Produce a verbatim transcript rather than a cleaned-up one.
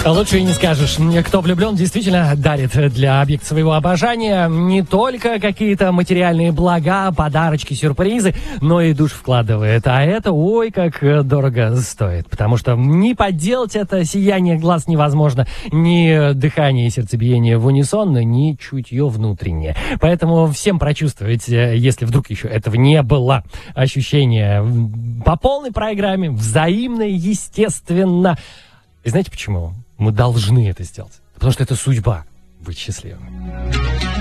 Лучше и не скажешь. Кто влюблен, действительно дарит для объекта своего обожания не только какие-то материальные блага, подарочки, сюрпризы, но и душ вкладывает. А это, ой, как дорого стоит. Потому что не подделать это сияние глаз невозможно, ни дыхание и сердцебиение в унисон, ни чутье внутреннее. Поэтому всем прочувствовать, если вдруг еще этого не было, ощущение по полной программе, взаимно, естественно. И знаете почему? Мы должны это сделать. Потому что это судьба быть счастливым.